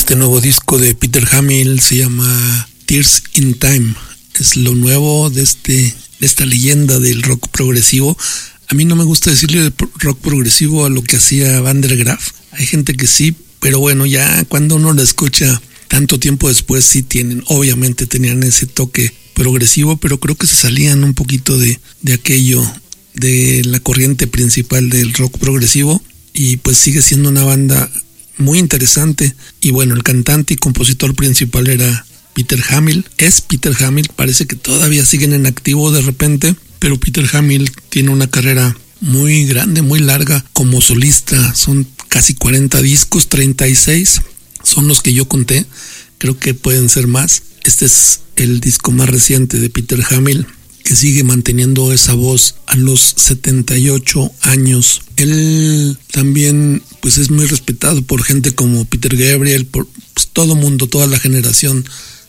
Este nuevo disco de Peter Hamill se llama Tears in Time. Es lo nuevo de esta leyenda del rock progresivo. A mí no me gusta decirle rock progresivo a lo que hacía Van der Graaf. Hay gente que sí, pero bueno, ya cuando uno la escucha tanto tiempo después, sí obviamente tenían ese toque progresivo, pero creo que se salían un poquito de aquello, de la corriente principal del rock progresivo, y pues sigue siendo una banda muy interesante. Y bueno, el cantante y compositor principal era Peter Hamill, parece que todavía siguen en activo de repente, pero Peter Hamill tiene una carrera muy grande, muy larga como solista. Son casi 40 discos, 36 son los que yo conté, creo que pueden ser más. Este es el disco más reciente de Peter Hamill, que sigue manteniendo esa voz a los 78 años. Él también pues es muy respetado por gente como Peter Gabriel, por pues, todo mundo, toda la generación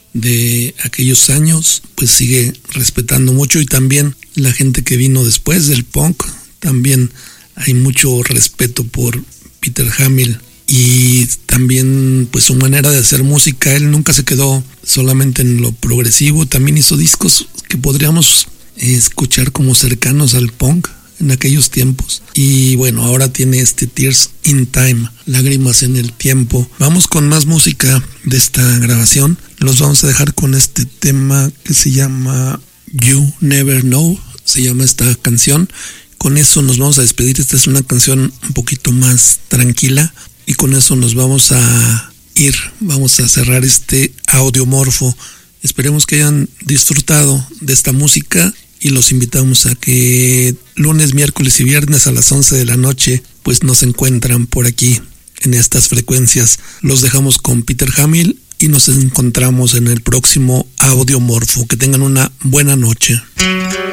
de aquellos años, pues sigue respetando mucho, y también la gente que vino después del punk, también hay mucho respeto por Peter Hamill. Y también pues su manera de hacer música, él nunca se quedó solamente en lo progresivo, también hizo discos que podríamos escuchar como cercanos al punk en aquellos tiempos. Y bueno, ahora tiene este Tears in Time, lágrimas en el tiempo. Vamos con más música de esta grabación. Los vamos a dejar con este tema que se llama You Never Know, se llama esta canción. Con eso nos vamos a despedir. Esta es una canción un poquito más tranquila, y con eso nos vamos a ir, vamos a cerrar este audiomorfo. Esperemos que hayan disfrutado de esta música, y los invitamos a que lunes, miércoles y viernes a las 11 de la noche pues nos encuentran por aquí en estas frecuencias. Los dejamos con Peter Hamill y nos encontramos en el próximo audiomorfo. Que tengan una buena noche.